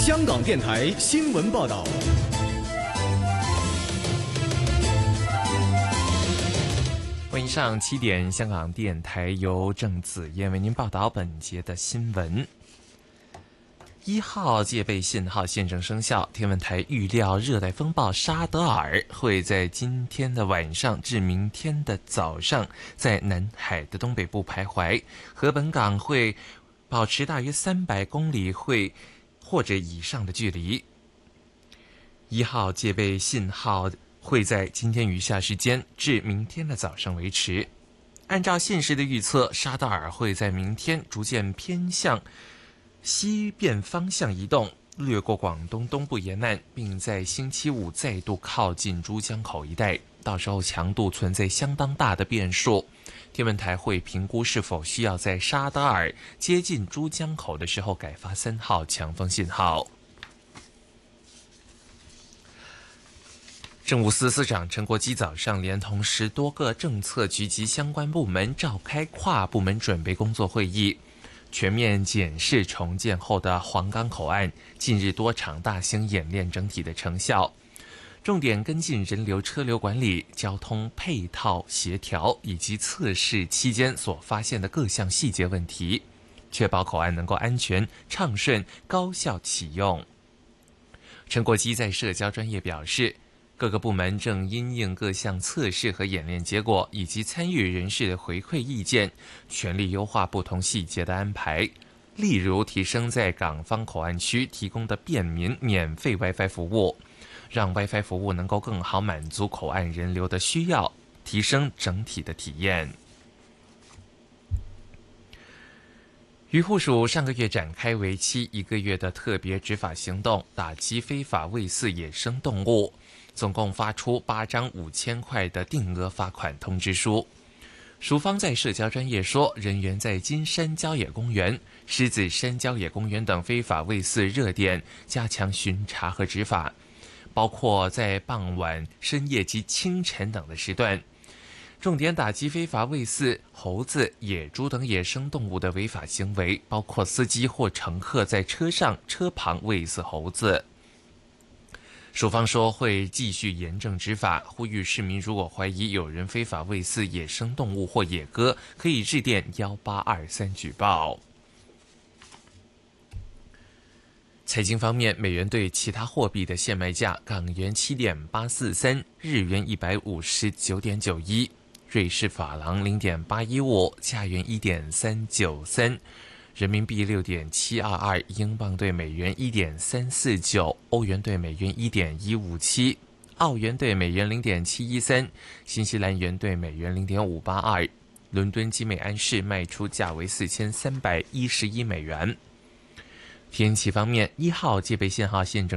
香港电台新闻报道。 欢迎上7点，香港电台由郑子燕为您报道本节的新闻。1号戒备信号现正生效，天文台预料热带风暴沙德尔会在今天的晚上至明天的早上在南海的东北部徘徊，和本港会保持大约300公里或者以上的距离。1号戒备信号会在今天余下时间至明天的早上维持。按照现时的预测，沙德尔会在明天逐渐偏向西边方向移动，掠过广东东部沿岸，并在星期五再度靠近珠江口一带，到时候强度存在相当大的变数。天文台会评估是否需要在沙德尔接近珠江口的时候改发3号强风信号。政务司司长陈国基早上连同10多个政策局及相关部门召开跨部门准备工作会议，全面检视重建后的皇岗口岸近日多场大型演练整体的成效，重点跟进人流车流管理、交通配套协调以及测试期间所发现的各项细节问题，确保口岸能够安全畅顺高效启用。陈国基在社交专页表示，各个部门正因应各项测试和演练结果以及参与人士的回馈意见，全力优化不同细节的安排，例如提升在港方口岸区提供的便民免费 WiFi 服务，让 WiFi 服务能够更好满足口岸人流的需要，提升整体的体验。渔护署上个月展开为期1个月的特别执法行动，打击非法喂饲野生动物，总共发出8张5000块的定额罚款通知书。署方在社交专页说，人员在金山郊野公园、狮子山郊野公园等非法喂饲热点加强巡查和执法，包括在傍晚、深夜及清晨等的时段，重点打击非法喂饲猴子、野猪等野生动物的违法行为，包括司机或乘客在车上、车旁喂饲猴子。署方说会继续严正执法，呼吁市民如果怀疑有人非法喂饲野生动物或野鸽，可以致电1823举报。财经方面，美元对其他货币的现卖价：港元7.843，日元159.91，瑞士法郎0.815，加元1.393，人民币6.722，英镑对美元1.349，欧元对美元1.157，澳元对美元0.713，新西兰元对美元0.582。伦敦基美安市卖出价为4311美元。天气方面，1号戒备信号现正